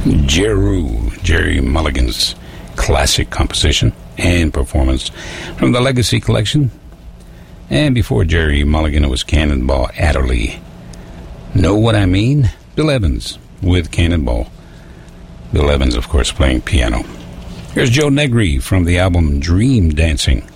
Jerry Mulligan's classic composition and performance from the Legacy Collection. And before Jerry Mulligan, it was Cannonball Adderley. Know What I Mean? Bill Evans with Cannonball. Bill Evans, of course, playing piano. Here's Joe Negri from the album Dream Dancing.